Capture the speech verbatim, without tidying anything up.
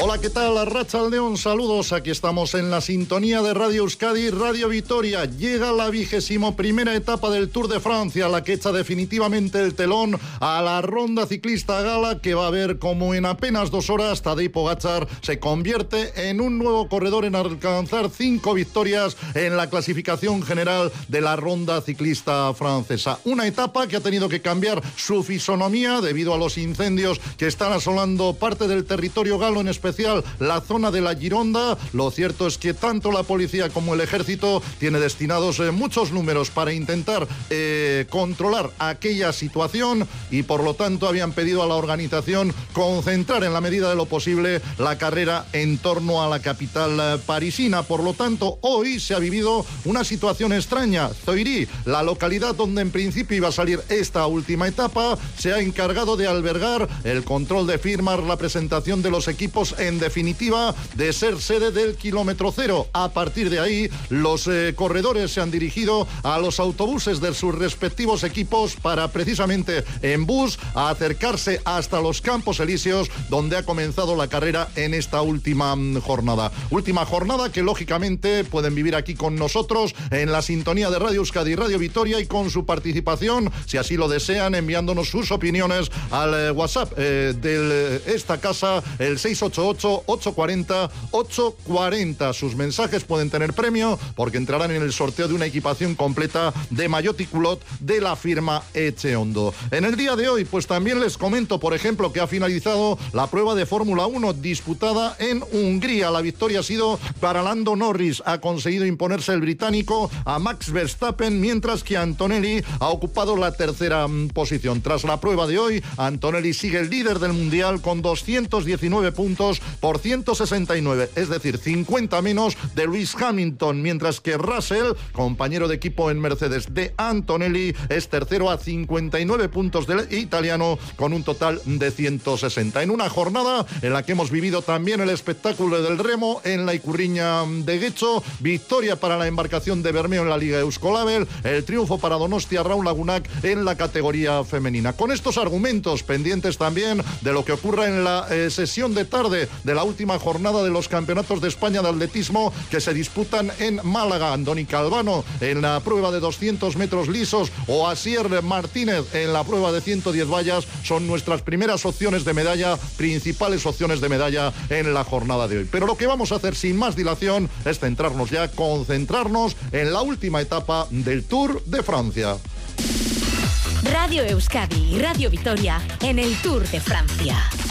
Hola, ¿qué tal? Arratsaldeon, saludos. Aquí estamos en la sintonía de Radio Euskadi, Radio Vitoria. Llega la vigésimo primera etapa del Tour de Francia, la que echa definitivamente el telón a la ronda ciclista gala, que va a ver como en apenas dos horas Tadej Pogačar se convierte en un nuevo corredor en alcanzar cinco victorias en la clasificación general de la ronda ciclista francesa. Una etapa que ha tenido que cambiar su fisonomía debido a los incendios que están asolando parte del territorio galo, en especial la zona de la Gironda. Lo cierto es que tanto la policía como el ejército tiene destinados eh, muchos números para intentar eh, controlar aquella situación, y por lo tanto habían pedido a la organización concentrar en la medida de lo posible la carrera en torno a la capital eh, parisina. Por lo tanto, hoy se ha vivido una situación extraña. Zoirí, la localidad donde en principio iba a salir esta última etapa, se ha encargado de albergar el control de firmas, la presentación de los equipos, en definitiva, de ser sede del kilómetro cero. A partir de ahí, los eh, corredores se han dirigido a los autobuses de sus respectivos equipos para, precisamente en bus, a acercarse hasta los Campos Elíseos, donde ha comenzado la carrera en esta última mm, jornada. Última jornada que, lógicamente, pueden vivir aquí con nosotros en la sintonía de Radio Euskadi y Radio Vitoria, y con su participación, si así lo desean, enviándonos sus opiniones al eh, WhatsApp eh, de eh, esta casa, el seis ocho ocho, ocho cuatro cero, ocho cuatro cero. Sus mensajes pueden tener premio porque entrarán en el sorteo de una equipación completa de maillot y culot de la firma Echeondo. En el día de hoy, pues también les comento, por ejemplo, que ha finalizado la prueba de Fórmula uno disputada en Hungría. La victoria ha sido para Lando Norris. Ha conseguido imponerse el británico a Max Verstappen, mientras que Antonelli ha ocupado la tercera mm, posición. Tras la prueba de hoy, Antonelli sigue el líder del mundial con doscientos diecinueve puntos por ciento sesenta y nueve, es decir, cincuenta menos de Lewis Hamilton, mientras que Russell, compañero de equipo en Mercedes de Antonelli, es tercero a cincuenta y nueve puntos del italiano, con un total de ciento sesenta. En una jornada en la que hemos vivido también el espectáculo del remo en la Ikurriña de Guecho, victoria para la embarcación de Bermeo en la Liga Euskolabel, el triunfo para Donostia Raúl Lagunac en la categoría femenina. Con estos argumentos, pendientes también de lo que ocurra en la eh, sesión de tarde de la última jornada de los campeonatos de España de atletismo que se disputan en Málaga. Andoni Calvano en la prueba de doscientos metros lisos o Asier Martínez en la prueba de ciento diez vallas son nuestras primeras opciones de medalla, principales opciones de medalla en la jornada de hoy. Pero lo que vamos a hacer sin más dilación es centrarnos ya, concentrarnos en la última etapa del Tour de Francia. Radio Euskadi y Radio Vitoria en el Tour de Francia.